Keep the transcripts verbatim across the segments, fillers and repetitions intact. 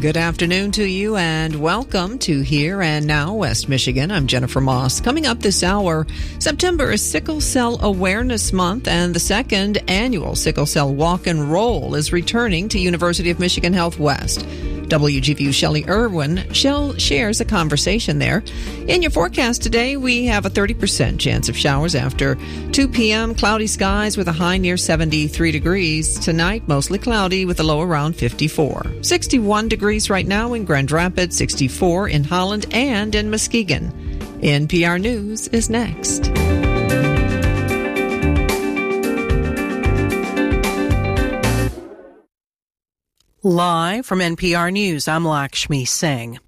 Good afternoon to you and welcome to Here and Now, West Michigan. I'm Jennifer Moss. Coming up this hour, September is Sickle Cell Awareness Month, and the second annual Sickle Cell Walk and Roll is returning to University of Michigan Health West. W G V U Shelley Irwin Shell shares a conversation there. In your forecast today, we have a thirty percent chance of showers after two p.m. Cloudy skies with a high near seventy-three degrees. Tonight, mostly cloudy with a low around fifty-four. sixty-one degrees right now in Grand Rapids, sixty-four in Holland and in Muskegon. N P R News is next. Live from N P R News, I'm Lakshmi Singh.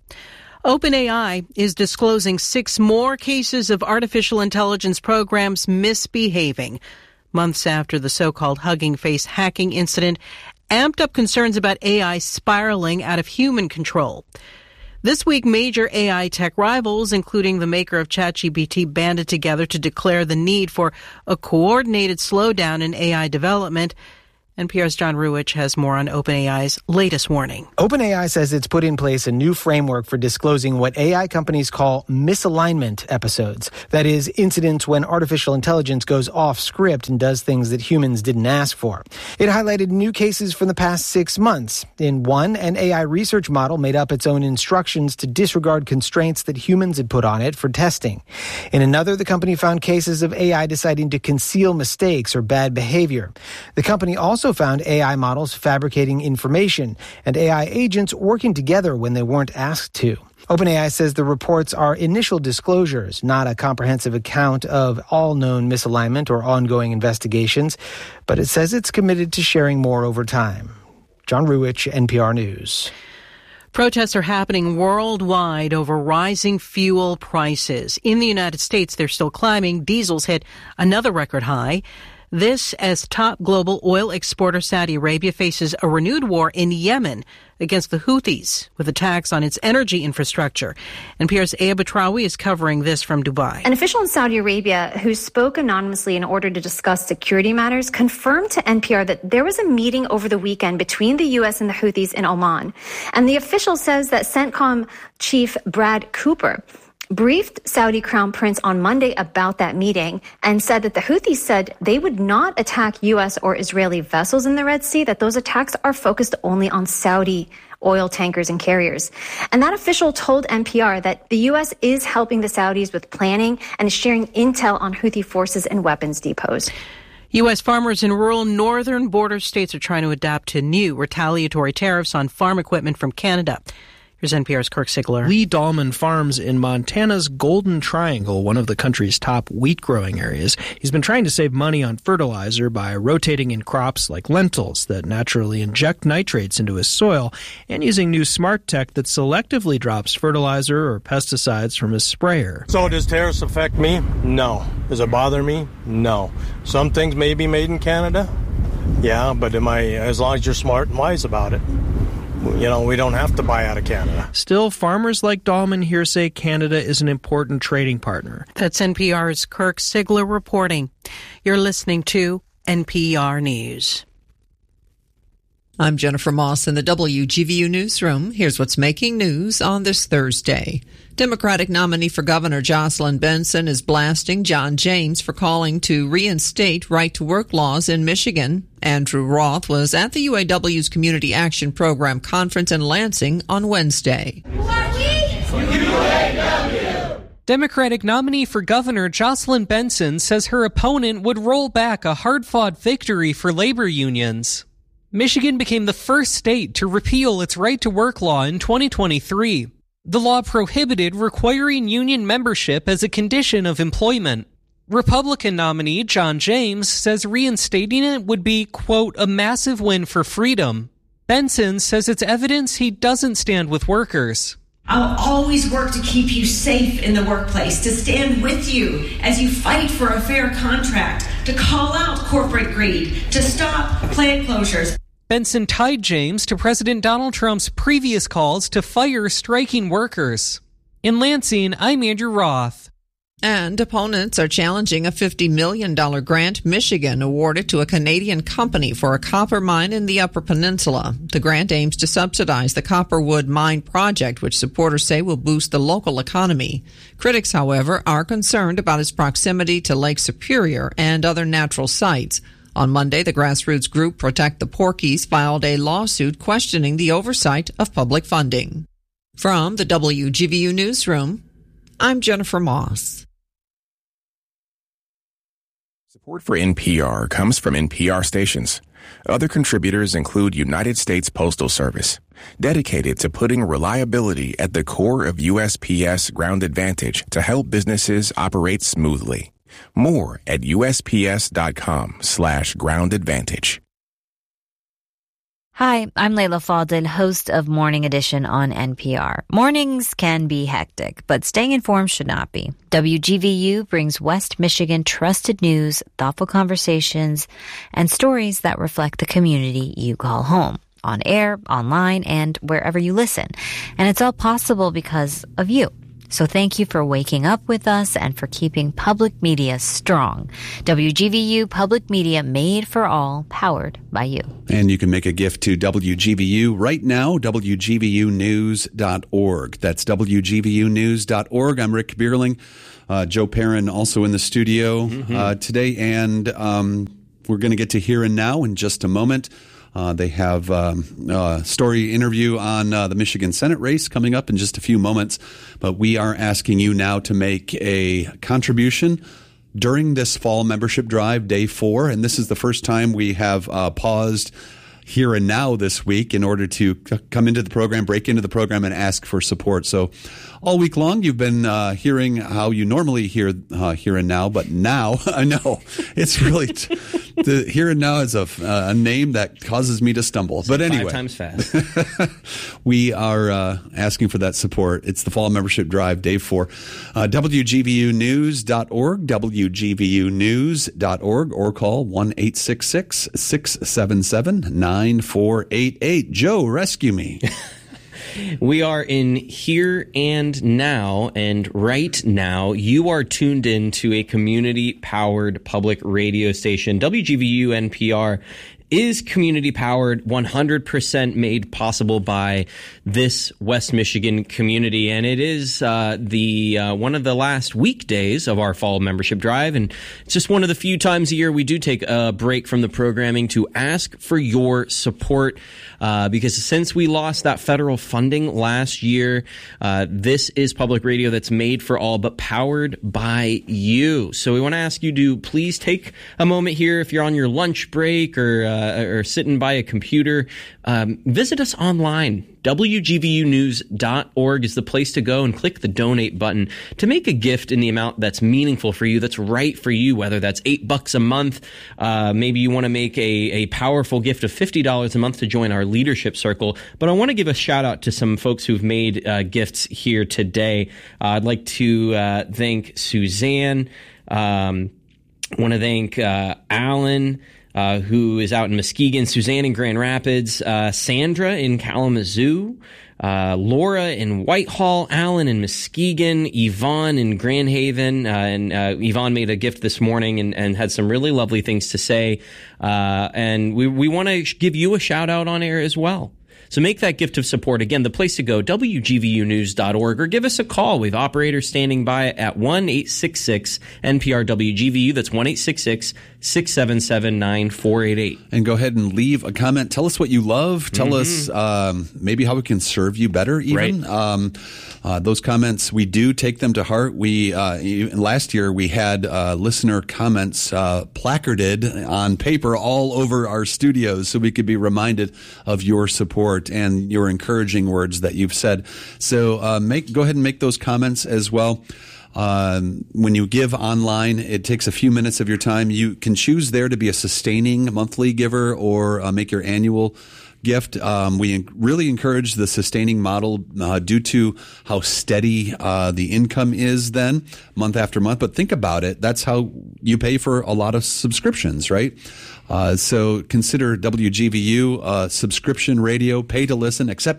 OpenAI is disclosing six more cases of artificial intelligence programs misbehaving, months after the so-called Hugging Face hacking incident amped up concerns about A I spiraling out of human control. This week, major A I tech rivals, including the maker of ChatGPT, banded together to declare the need for a coordinated slowdown in A I development. N P R's John Ruwitch has more on OpenAI's latest warning. OpenAI says it's put in place a new framework for disclosing what A I companies call misalignment episodes. That is, incidents when artificial intelligence goes off script and does things that humans didn't ask for. It highlighted new cases from the past six months. In one, an A I research model made up its own instructions to disregard constraints that humans had put on it for testing. In another, the company found cases of A I deciding to conceal mistakes or bad behavior. The company also found A I models fabricating information and A I agents working together when they weren't asked to. OpenAI says the reports are initial disclosures, not a comprehensive account of all known misalignment or ongoing investigations, but it says it's committed to sharing more over time. John Ruwitch, N P R News. Protests are happening worldwide over rising fuel prices. In the United States, they're still climbing. Diesel's hit another record high. This as top global oil exporter Saudi Arabia faces a renewed war in Yemen against the Houthis with attacks on its energy infrastructure. N P R's Aya Batrawi is covering this from Dubai. An official in Saudi Arabia who spoke anonymously in order to discuss security matters confirmed to N P R that there was a meeting over the weekend between the U S and the Houthis in Oman. And the official says that CENTCOM chief Brad Cooper briefed Saudi Crown Prince on Monday about that meeting and said that the Houthis said they would not attack U S or Israeli vessels in the Red Sea, that those attacks are focused only on Saudi oil tankers and carriers. And that official told N P R that the U S is helping the Saudis with planning and is sharing intel on Houthi forces and weapons depots. U S farmers in rural northern border states are trying to adapt to new retaliatory tariffs on farm equipment from Canada. Here's N P R's Kirk Sigler. Lee Dahlman farms in Montana's Golden Triangle, one of the country's top wheat growing areas. He's been trying to save money on fertilizer by rotating in crops like lentils that naturally inject nitrates into his soil and using new smart tech that selectively drops fertilizer or pesticides from his sprayer. So does tariffs affect me? No. Does it bother me? No. Some things may be made in Canada. Yeah, but am I, as long as you're smart and wise about it. You know, we don't have to buy out of Canada. Still, farmers like Dahlman here say Canada is an important trading partner. That's N P R's Kirk Sigler reporting. You're listening to N P R News. I'm Jennifer Moss in the W G V U newsroom. Here's what's making news on this Thursday. Democratic nominee for Governor Jocelyn Benson is blasting John James for calling to reinstate right-to-work laws in Michigan. Andrew Roth was at the U A W's Community Action Program conference in Lansing on Wednesday. Democratic nominee for governor Jocelyn Benson says her opponent would roll back a hard-fought victory for labor unions. Michigan became the first state to repeal its right-to-work law in twenty twenty-three. The law prohibited requiring union membership as a condition of employment. Republican nominee John James says reinstating it would be, quote, a massive win for freedom. Benson says it's evidence he doesn't stand with workers. I'll always work to keep you safe in the workplace, to stand with you as you fight for a fair contract, to call out corporate greed, to stop plant closures. Benson tied James to President Donald Trump's previous calls to fire striking workers. In Lansing, I'm Andrew Roth. And opponents are challenging a fifty million dollars grant Michigan awarded to a Canadian company for a copper mine in the Upper Peninsula. The grant aims to subsidize the Copperwood Mine project, which supporters say will boost the local economy. Critics, however, are concerned about its proximity to Lake Superior and other natural sites. On Monday, the grassroots group Protect the Porkies filed a lawsuit questioning the oversight of public funding. From the W G V U Newsroom, I'm Jennifer Moss. Support for N P R comes from N P R stations. Other contributors include United States Postal Service, dedicated to putting reliability at the core of U S P S Ground Advantage to help businesses operate smoothly. More at usps.com slash ground advantage. Hi, I'm Layla Fadel, host of Morning Edition on N P R. Mornings can be hectic, but staying informed should not be. W G V U brings West Michigan trusted news, thoughtful conversations, and stories that reflect the community you call home. On air, online, and wherever you listen. And it's all possible because of you. So thank you for waking up with us and for keeping public media strong. W G V U Public Media, made for all, powered by you. And you can make a gift to W G V U right now, W G V U news dot org. That's W G V U news dot org. I'm Rick Bierling. Uh, Joe Perrin also in the studio mm-hmm. uh, today. And um, we're going to get to Here and Now in just a moment. Uh, they have um, a story interview on uh, the Michigan Senate race coming up in just a few moments. But we are asking you now to make a contribution during this fall membership drive, day four. And this is the first time we have uh, paused Here and Now this week in order to c- come into the program, break into the program, and ask for support. So all week long, you've been uh, hearing how you normally hear uh, Here and Now, but now, I know, it's really, t- the Here and Now is a, uh, a name that causes me to stumble. So but anyway. Five times fast. We are uh, asking for that support. It's the Fall Membership Drive, Day four. Uh, W G V U news dot org, W G V U news dot org, or call one eight six six, six seven seven, nine four eight eight. Joe, rescue me. We are in Here and Now, and right now you are tuned in to a community-powered public radio station. W G V U N P R is community-powered, one hundred percent made possible by this West Michigan community, and it is uh, the uh, one of the last weekdays of our fall membership drive, and it's just one of the few times a year we do take a break from the programming to ask for your support, uh, because since we lost that federal funding last year, uh, this is public radio that's made for all, but powered by you. So we want to ask you to please take a moment here if you're on your lunch break or uh, Uh, or sitting by a computer, um, visit us online. W G V U news dot org is the place to go, and click the donate button to make a gift in the amount that's meaningful for you, that's right for you, whether that's eight bucks a month. Uh, maybe you want to make a, a powerful gift of fifty dollars a month to join our leadership circle. But I want to give a shout out to some folks who've made uh, gifts here today. Uh, I'd like to uh, thank Suzanne. Um, I want to thank uh, Alan, Uh, who is out in Muskegon, Suzanne in Grand Rapids, uh, Sandra in Kalamazoo, uh, Laura in Whitehall, Alan in Muskegon, Yvonne in Grand Haven, uh, and uh, Yvonne made a gift this morning and, and had some really lovely things to say, uh, and we, we want to give you a shout out on air as well. So make that gift of support. Again, the place to go, W G V U news dot org, or give us a call. We have operators standing by at one eight six six N P R W G V U. That's one eight six six, six seven seven, nine four eight eight. And go ahead and leave a comment. Tell us what you love. Tell mm-hmm. us um, maybe how we can serve you better even. Right. Um, uh, those comments, we do take them to heart. We uh, last year we had uh, listener comments uh, placarded on paper all over our studios so we could be reminded of your support and your encouraging words that you've said. So uh, make go ahead and make those comments as well. Um, when you give online, it takes a few minutes of your time. You can choose there to be a sustaining monthly giver or uh, make your annual gift. Um, we really encourage the sustaining model uh, due to how steady uh, the income is then month after month. But think about it. That's how you pay for a lot of subscriptions, right? Uh, so consider W G V U uh, subscription radio, pay to listen, except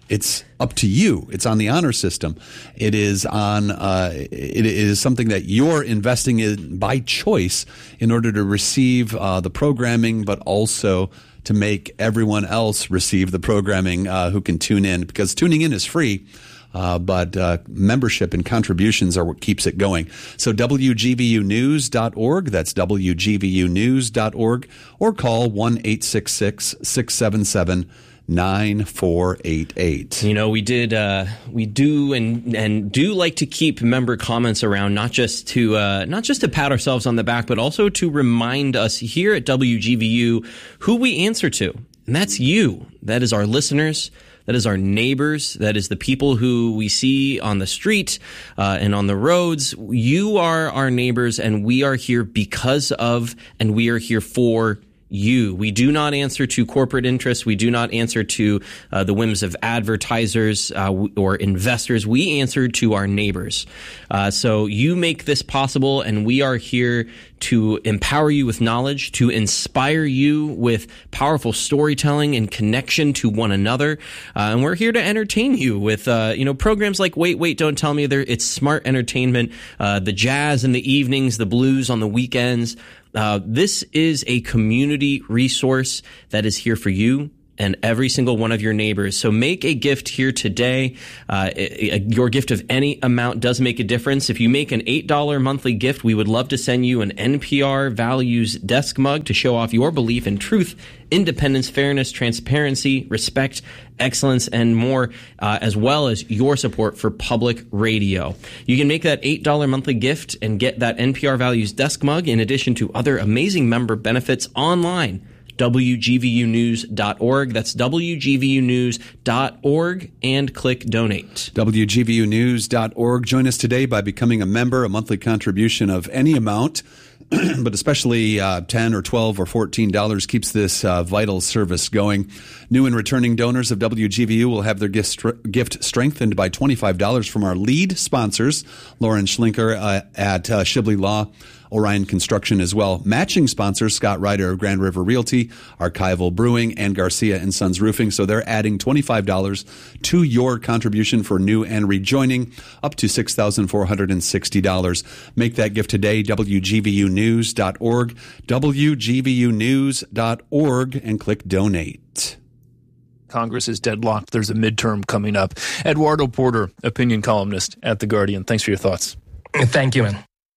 It's up to you. It's on the honor system. It is on. Uh, it is something that you're investing in by choice in order to receive uh, the programming, but also to make everyone else receive the programming uh, who can tune in, because tuning in is free. Uh, but uh, membership and contributions are what keeps it going. So W G V U news dot org, that's W G V U news dot org, or call one eight six six, six seven seven, nine four eight eight. You know, we did, uh, we do and and do like to keep member comments around, not just to uh, not just to pat ourselves on the back, but also to remind us here at W G V U who we answer to. And that's you. That is our listeners. That is our neighbors. That is the people who we see on the street uh, and on the roads. You are our neighbors, and we are here because of, and we are here for you. We do not answer to corporate interests. We do not answer to uh, the whims of advertisers uh, or investors. We answer to our neighbors. Uh, so you make this possible, and we are here to empower you with knowledge, to inspire you with powerful storytelling and connection to one another. Uh, and we're here to entertain you with, uh, you know, programs like Wait, Wait, Don't Tell Me. There, it's smart entertainment, uh, the jazz in the evenings, the blues on the weekends. Uh, this is a community resource that is here for you and every single one of your neighbors. So make a gift here today. Uh, your gift of any amount does make a difference. If you make an eight dollars monthly gift, we would love to send you an N P R Values desk mug to show off your belief in truth, independence, fairness, transparency, respect, excellence, and more, uh, as well as your support for public radio. You can make that eight dollars monthly gift and get that N P R Values desk mug in addition to other amazing member benefits online. W G V U news dot org. That's W G V U news dot org, and click donate. W G V U news dot org. Join us today by becoming a member. A monthly contribution of any amount, but especially uh, ten or twelve or fourteen dollars keeps this uh, vital service going. New and returning donors of W G V U will have their gift, gift strengthened by twenty-five dollars from our lead sponsors, Lauren Schlinker uh, at uh, Shibley Law, Orion Construction as well. Matching sponsors, Scott Ryder of Grand River Realty, Archival Brewing, and Garcia and Sons Roofing. So they're adding twenty-five dollars to your contribution for new and rejoining, up to six thousand four hundred sixty dollars. Make that gift today, W G V U news dot org, W G V U news dot org, and click donate. Congress is deadlocked. There's a midterm coming up. Eduardo Porter, opinion columnist at The Guardian. Thanks for your thoughts. Thank you, man.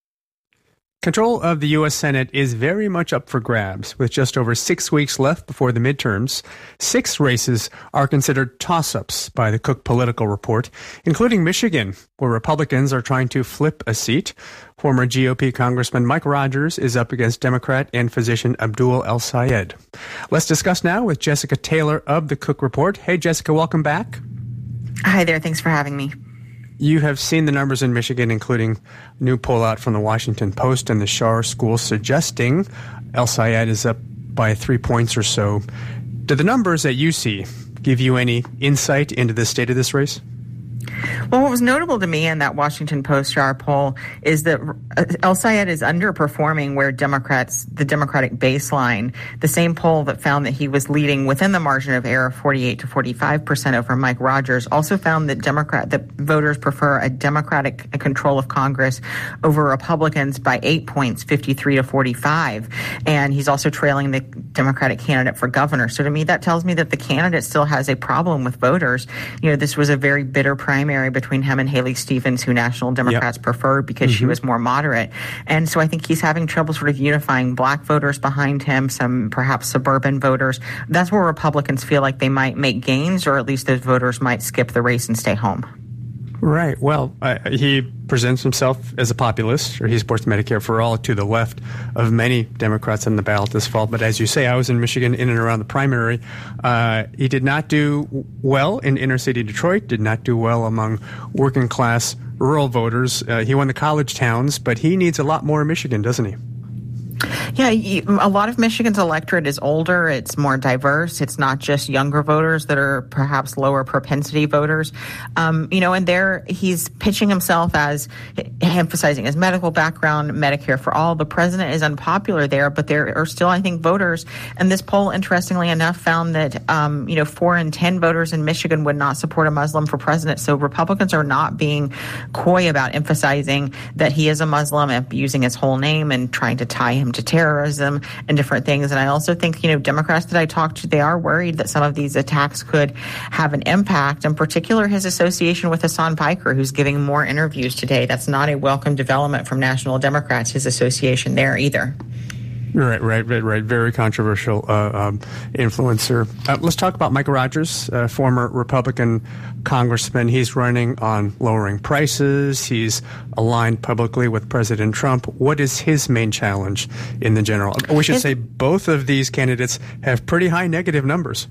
Control of the U S Senate is very much up for grabs. With just over six weeks left before the midterms, six races are considered toss-ups by the Cook Political Report, including Michigan, where Republicans are trying to flip a seat. Former G O P Congressman Mike Rogers is up against Democrat and physician Abdul El-Sayed. Let's discuss now with Jessica Taylor of the Cook Report. Hey, Jessica, welcome back. Hi there. Thanks for having me. You have seen the numbers in Michigan, including new poll out from the Washington Post and the Schar School suggesting El-Sayed is up by three points or so. Do the numbers that you see give you any insight into the state of this race? Well, what was notable to me in that Washington Post Schar poll is that El-Sayed is underperforming where Democrats, the Democratic baseline, the same poll that found that he was leading within the margin of error, forty-eight to forty-five percent over Mike Rogers, also found that Democrat, that voters prefer a Democratic control of Congress over Republicans by eight points, fifty-three to forty-five. And he's also trailing the Democratic candidate for governor. So to me, that tells me that the candidate still has a problem with voters. You know, this was a very bitter primary between him and Haley Stevens, who National Democrats yep. preferred because mm-hmm. she was more moderate. And so I think he's having trouble sort of unifying black voters behind him, some perhaps suburban voters. That's where Republicans feel like they might make gains, or at least those voters might skip the race and stay home. Right. Well, uh, he presents himself as a populist, or he supports Medicare for All, to the left of many Democrats on the ballot this fall. But as you say, I was in Michigan in and around the primary. Uh, he did not do well in inner city Detroit, did not do well among working class rural voters. Uh, he won the college towns, but he needs a lot more in Michigan, doesn't he? Yeah, a lot of Michigan's electorate is older. It's more diverse. It's not just younger voters that are perhaps lower propensity voters. Um, you know, and there he's pitching himself as emphasizing his medical background, Medicare for all. The president is unpopular there, but there are still, I think, voters. And this poll, interestingly enough, found that, um, you know, four in ten voters in Michigan would not support a Muslim for president. So Republicans are not being coy about emphasizing that he is a Muslim and using his whole name and trying to tie him to terrorism and different things. And I also think, you know, Democrats that I talked to, they are worried that some of these attacks could have an impact, in particular his association with Hassan Piker, who's giving more interviews today. That's not a welcome development from national Democrats, his association there either. Right, right, right, right. Very controversial uh, um, influencer. Uh, let's talk about Mike Rogers, uh, former Republican congressman. He's running on lowering prices. He's aligned publicly with President Trump. What is his main challenge in the general? We should say both of these candidates have pretty high negative numbers.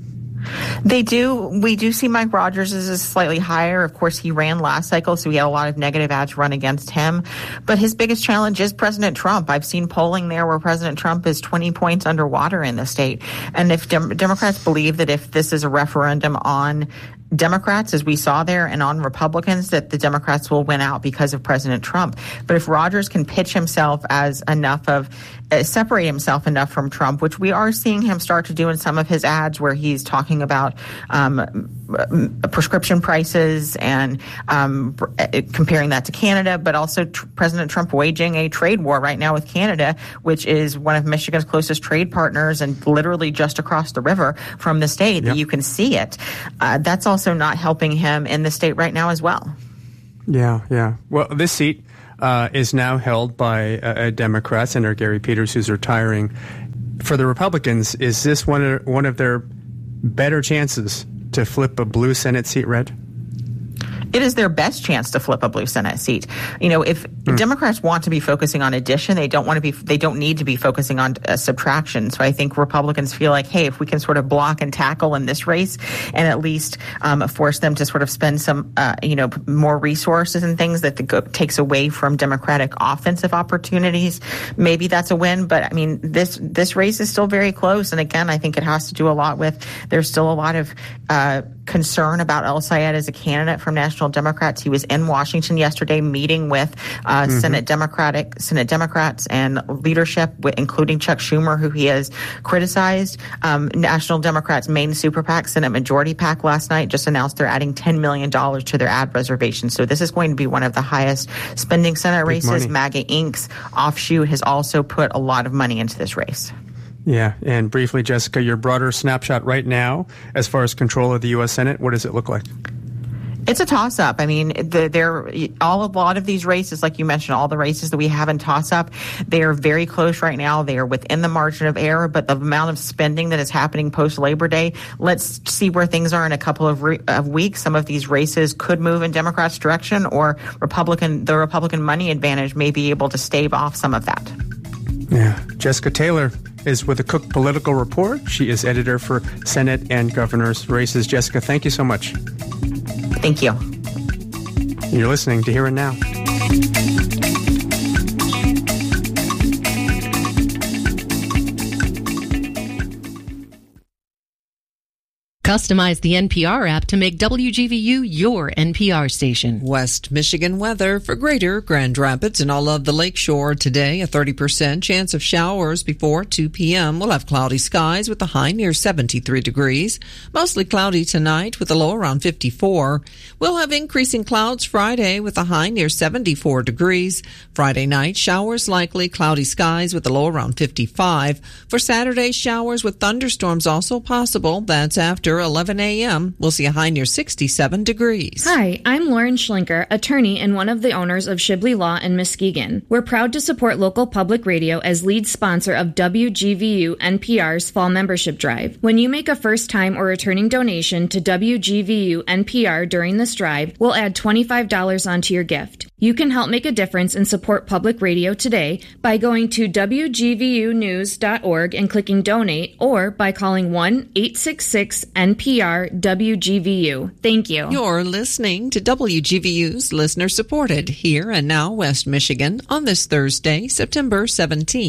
They do. We do see Mike Rogers as slightly higher. Of course, he ran last cycle, so he had a lot of negative ads run against him. But his biggest challenge is President Trump. I've seen polling there where President Trump is twenty points underwater in the state. And if Dem- Democrats believe that if this is a referendum on Democrats, as we saw there, and on Republicans, that the Democrats will win out because of President Trump. But if Rogers can pitch himself as enough of, uh, separate himself enough from Trump, which we are seeing him start to do in some of his ads where he's talking about um, prescription prices and um, comparing that to Canada, but also tr- President Trump waging a trade war right now with Canada, which is one of Michigan's closest trade partners and literally just across the river from the state. Yep. You can see it. Uh, that's also not helping him in the state right now as well. Yeah, yeah. Well, this seat uh, is now held by a, a Democrat, Senator Gary Peters, who's retiring. For the Republicans, is this one of, one of their better chances to flip a blue Senate seat red? It is their best chance to flip a blue Senate seat. You know, if mm. Democrats want to be focusing on addition, they don't want to be, they don't need to be focusing on uh, subtraction. So I think Republicans feel like, hey, if we can sort of block and tackle in this race and at least um, force them to sort of spend some, uh, you know, more resources and things that the go- takes away from Democratic offensive opportunities, maybe that's a win. But I mean, this, this race is still very close. And again, I think it has to do a lot with, there's still a lot of, uh, concern about El Sayed as a candidate from National Democrats. He was in Washington yesterday meeting with uh, mm-hmm. Senate Democratic Senate Democrats and leadership, including Chuck Schumer, who he has criticized. Um, National Democrats' main super PAC, Senate Majority PAC, last night just announced they're adding ten million dollars to their ad reservation. So this is going to be one of the highest spending Senate Big races. Money. MAGA Incorporated's offshoot has also put a lot of money into this race. Yeah, and briefly, Jessica, your broader snapshot right now, as far as control of the U S Senate, what does it look like? It's a toss-up. I mean, the, they're all a lot of these races, like you mentioned, all the races that we have in toss-up, they are very close right now. They are within the margin of error, but the amount of spending that is happening post-Labor Day, let's see where things are in a couple of, re- of weeks. Some of these races could move in Democrats' direction, or Republican, the Republican money advantage may be able to stave off some of that. Yeah. Jessica Taylor is with the Cook Political Report. She is editor for Senate and Governor's Races. Jessica, thank you so much. Thank you. You're listening to Here and Now. Customize the N P R app to make W G V U your N P R station. West Michigan weather for greater Grand Rapids and all of the lakeshore today. A thirty percent chance of showers before two p.m. We'll have cloudy skies with a high near seventy-three degrees. Mostly cloudy tonight with a low around fifty-four. We'll have increasing clouds Friday with a high near seventy-four degrees. Friday night, showers likely, cloudy skies with a low around fifty-five. For Saturday, showers with thunderstorms also possible. That's after eleven a.m. We'll see a high near sixty-seven degrees. Hi, I'm Lauren Schlinker, attorney and one of the owners of Shibley Law in Muskegon. We're proud to support local public radio as lead sponsor of W G V U N P R's Fall Membership Drive. When you make a first-time or returning donation to W G V U N P R during this drive, we'll add twenty-five dollars onto your gift. You can help make a difference and support public radio today by going to W G V U news dot org and clicking donate, or by calling one eight six six N P R W G V U. Thank you. You're listening to W G V U's listener-supported Here and Now West Michigan on this Thursday, September seventeenth.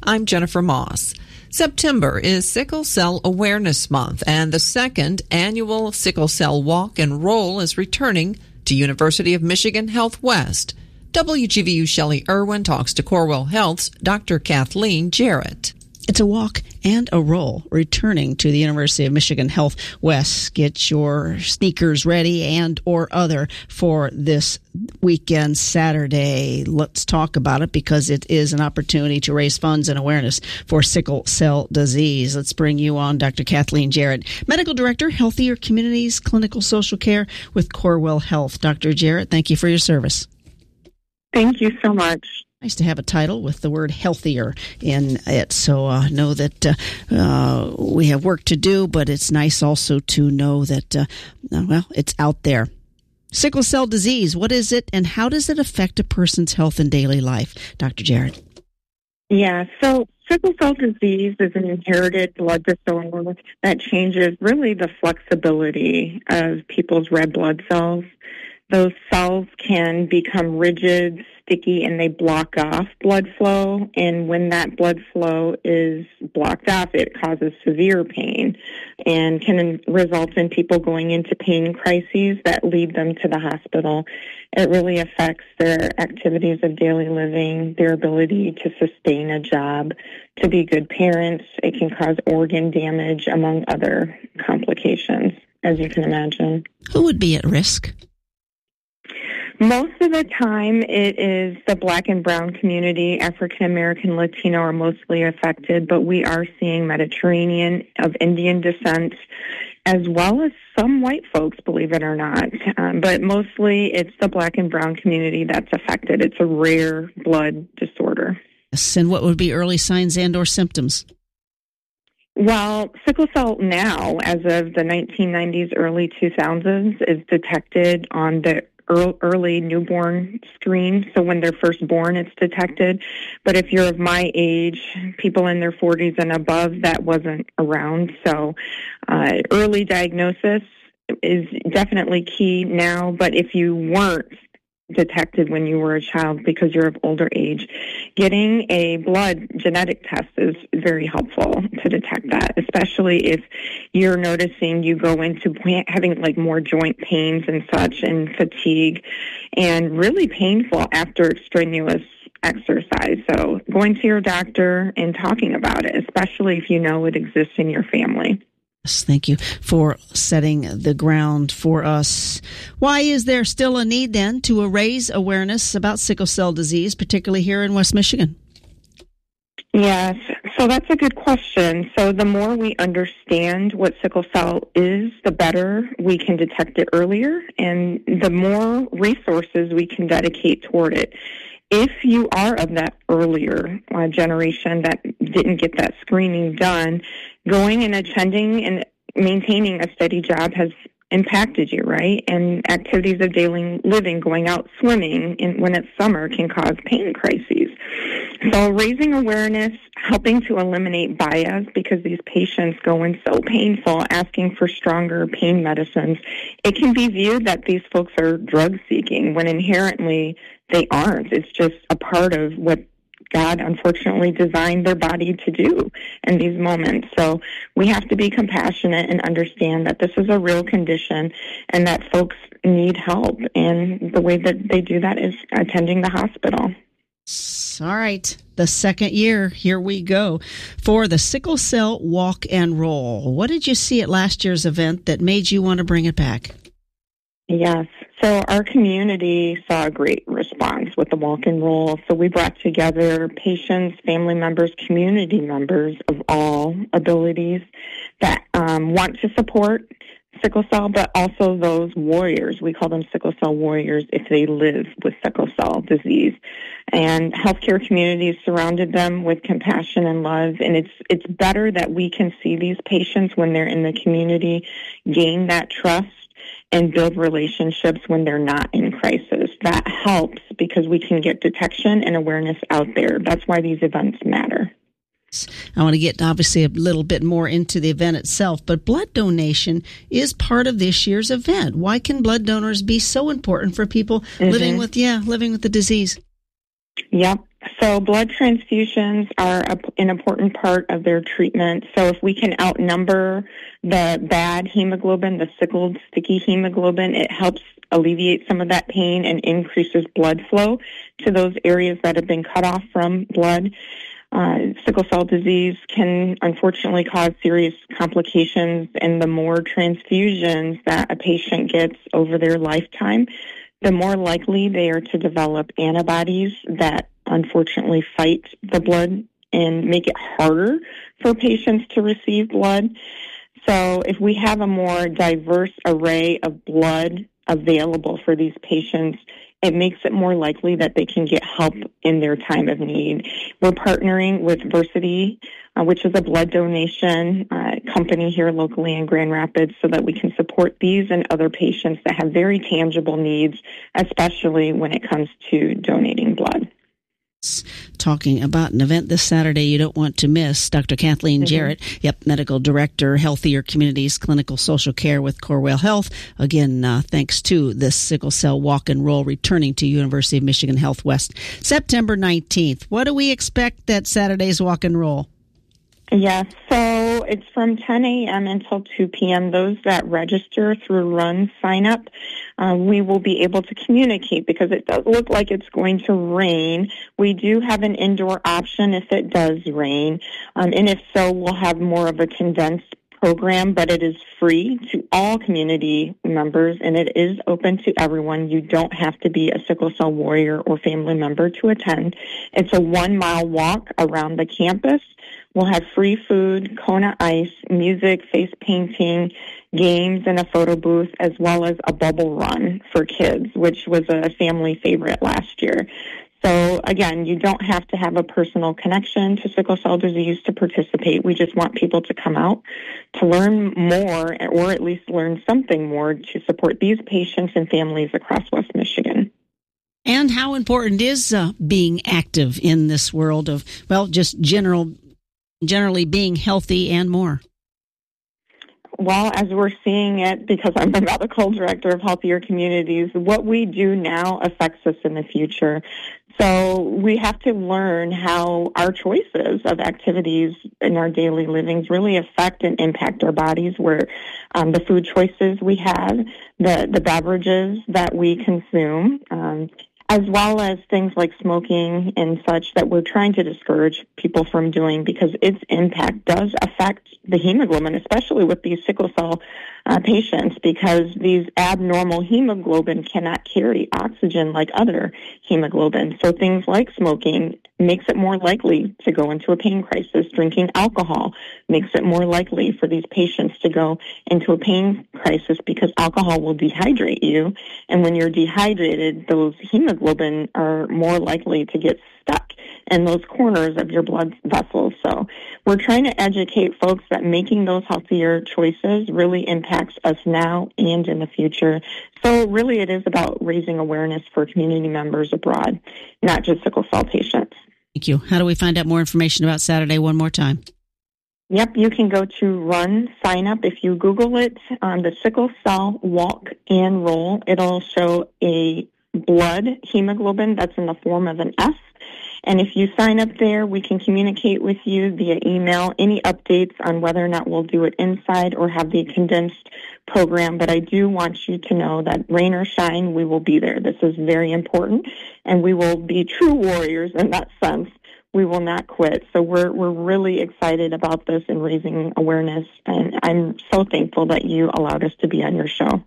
I'm Jennifer Moss. September is Sickle Cell Awareness Month, and the second annual Sickle Cell Walk and Roll is returning to University of Michigan Health West. W G V U Shelley Irwin talks to Corewell Health's Doctor Kathleen Jarrett. It's a walk and a roll returning to the University of Michigan Health West. Get your sneakers ready and or other for this weekend, Saturday. Let's talk about it because it is an opportunity to raise funds and awareness for sickle cell disease. Let's bring you on Doctor Kathleen Jarrett, Medical Director, Healthier Communities, Clinical Social Care with Corewell Health. Doctor Jarrett, thank you for your service. Thank you so much. Nice to have a title with the word healthier in it. So uh, know that uh, uh, we have work to do, but it's nice also to know that, uh, well, it's out there. Sickle cell disease, what is it and how does it affect a person's health and daily life? Doctor Jarrett. Yeah, so sickle cell disease is an inherited blood disorder that changes really the flexibility of people's red blood cells. Those cells can become rigid, sticky, and they block off blood flow. And when that blood flow is blocked off, it causes severe pain and can result in people going into pain crises that lead them to the hospital. It really affects their activities of daily living, their ability to sustain a job, to be good parents. It can cause organ damage, among other complications, as you can imagine. Who would be at risk? Most of the time, it is the Black and brown community. African American, Latino are mostly affected, but we are seeing Mediterranean, of Indian descent, as well as some white folks, believe it or not. Um, but mostly, it's the Black and brown community that's affected. It's a rare blood disorder. Yes, and what would be early signs and or symptoms? Well, sickle cell now, as of the nineteen nineties, early two thousands, is detected on the early newborn screen. So when they're first born, it's detected. But if you're of my age, people in their forties and above, that wasn't around. So uh, early diagnosis is definitely key now. But if you weren't detected when you were a child because you're of older age, getting a blood genetic test is very helpful to detect that, especially if you're noticing you go into having like more joint pains and such and fatigue and really painful after extraneous exercise. So going to your doctor and talking about it, especially if you know it exists in your family. Thank you for setting the ground for us. Why is there still a need then to raise awareness about sickle cell disease, particularly here in West Michigan? Yes, so that's a good question. So the more we understand what sickle cell is, the better we can detect it earlier, and the more resources we can dedicate toward it. If you are of that earlier uh, generation that didn't get that screening done, going and attending and maintaining a steady job has impacted you, right? And activities of daily living, going out swimming in, when it's summer, can cause pain crises. So raising awareness, helping to eliminate bias, because these patients go in so painful, asking for stronger pain medicines. It can be viewed that these folks are drug-seeking when inherently they aren't. It's just a part of what God unfortunately designed their body to do in these moments. So we have to be compassionate and understand that this is a real condition and that folks need help. And the way that they do that is attending the hospital. All right. The second year, here we go for the Sickle Cell Walk and Roll. What did you see at last year's event that made you want to bring it back? Yes. So our community saw a great response with the walk and roll. So we brought together patients, family members, community members of all abilities that um, want to support sickle cell, but also those warriors. We call them sickle cell warriors if they live with sickle cell disease. And healthcare communities surrounded them with compassion and love. And it's it's better that we can see these patients when they're in the community, gain that trust, and build relationships when they're not in crisis. That helps because we can get detection and awareness out there. That's why these events matter. I want to get obviously a little bit more into the event itself, but blood donation is part of this year's event. Why can blood donors be so important for people mm-hmm. living with, yeah, living with the disease? Yep. So blood transfusions are a, an important part of their treatment. So if we can outnumber the bad hemoglobin, the sickled, sticky hemoglobin, it helps alleviate some of that pain and increases blood flow to those areas that have been cut off from blood. Uh, sickle cell disease can unfortunately cause serious complications, and the more transfusions that a patient gets over their lifetime, the more likely they are to develop antibodies that unfortunately fight the blood and make it harder for patients to receive blood. So if we have a more diverse array of blood available for these patients, it makes it more likely that they can get help in their time of need. We're partnering with Versity, uh, which is a blood donation uh, company here locally in Grand Rapids, so that we can support these and other patients that have very tangible needs, especially when it comes to donating blood. Talking about an event this Saturday you don't want to miss. Doctor Kathleen mm-hmm. Jarrett, yep, Medical Director, Healthier Communities, Clinical Social Care with Corewell Health. Again, uh, thanks to this sickle cell walk and roll returning to University of Michigan Health West, September nineteenth. What do we expect that Saturday's walk and roll? Yes, so it's from ten a.m. until two p.m. Those that register through Run Sign Up, uh, we will be able to communicate because it does look like it's going to rain. We do have an indoor option if it does rain, um, and if so, we'll have more of a condensed program, but it is free to all community members, and it is open to everyone. You don't have to be a sickle cell warrior or family member to attend. It's a one-mile walk around the campus. We'll have free food, Kona ice, music, face painting, games, and a photo booth, as well as a bubble run for kids, which was a family favorite last year. So, again, you don't have to have a personal connection to sickle cell disease to participate. We just want people to come out to learn more, or at least learn something more to support these patients and families across West Michigan. And how important is uh, being active in this world of, well, just general, generally being healthy and more? Well, as we're seeing it, because I'm the medical director of Healthier Communities, what we do now affects us in the future. So we have to learn how our choices of activities in our daily livings really affect and impact our bodies, where um, the food choices we have, the, the beverages that we consume, um, as well as things like smoking and such that we're trying to discourage people from doing, because its impact does affect the hemoglobin, especially with these sickle cell uh, patients, because these abnormal hemoglobin cannot carry oxygen like other hemoglobin. So things like smoking makes it more likely to go into a pain crisis. Drinking alcohol makes it more likely for these patients to go into a pain crisis, because alcohol will dehydrate you. And when you're dehydrated, those hemoglobin are more likely to get stuck in those corners of your blood vessels. So we're trying to educate folks that making those healthier choices really impacts us now and in the future. So really it is about raising awareness for community members abroad, not just sickle cell patients. Thank you. How do we find out more information about Saturday one more time? Yep, you can go to Run Sign Up. If you Google it, on the sickle cell walk and roll, it'll show a blood hemoglobin that's in the form of an S. And if you sign up there, we can communicate with you via email any updates on whether or not we'll do it inside or have the condensed program. But I do want you to know that rain or shine, we will be there. This is very important, and we will be true warriors in that sense. We will not quit. So we're we're really excited about this and raising awareness. And I'm so thankful that you allowed us to be on your show.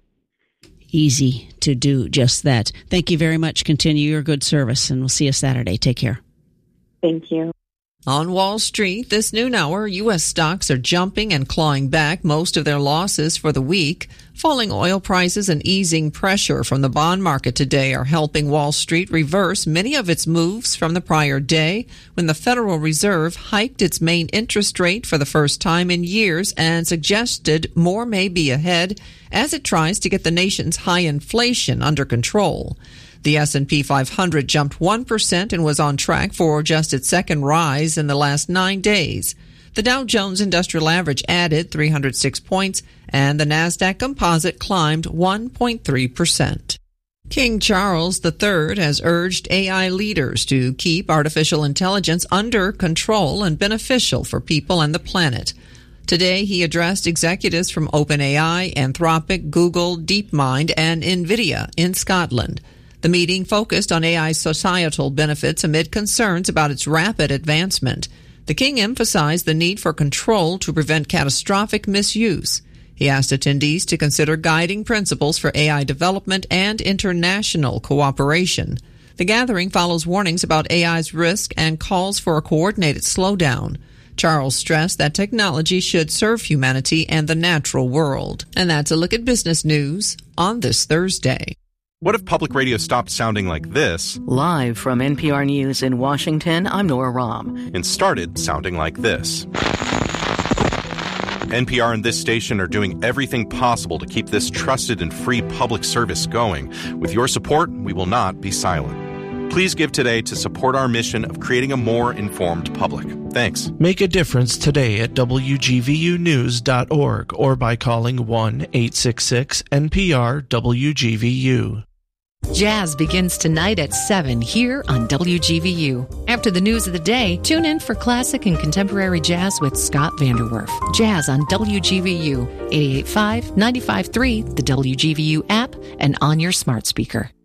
Easy to do just that. Thank you very much. Continue your good service, and we'll see you Saturday. Take care. Thank you. On Wall Street, this noon hour, U S stocks are jumping and clawing back most of their losses for the week. Falling oil prices and easing pressure from the bond market today are helping Wall Street reverse many of its moves from the prior day, when the Federal Reserve hiked its main interest rate for the first time in years and suggested more may be ahead as it tries to get the nation's high inflation under control. The S and P five hundred jumped one percent and was on track for just its second rise in the last nine days. The Dow Jones Industrial Average added three hundred six points, and the Nasdaq Composite climbed one point three percent. King Charles the Third has urged A I leaders to keep artificial intelligence under control and beneficial for people and the planet. Today, he addressed executives from OpenAI, Anthropic, Google, DeepMind, and NVIDIA in Scotland. The meeting focused on A I's societal benefits amid concerns about its rapid advancement. The king emphasized the need for control to prevent catastrophic misuse. He asked attendees to consider guiding principles for A I development and international cooperation. The gathering follows warnings about A I's risk and calls for a coordinated slowdown. Charles stressed that technology should serve humanity and the natural world. And that's a look at business news on this Thursday. What if public radio stopped sounding like this? Live from N P R News in Washington, I'm Nora Rahm. And started sounding like this. N P R and this station are doing everything possible to keep this trusted and free public service going. With your support, we will not be silent. Please give today to support our mission of creating a more informed public. Thanks. Make a difference today at W G V U news dot org or by calling one eight six six N P R W G V U. Jazz begins tonight at seven here on W G V U. After the news of the day, tune in for classic and contemporary jazz with Scott Vanderwerf. Jazz on W G V U, eighty-eight point five, ninety-five point three, the W G V U app, and on your smart speaker.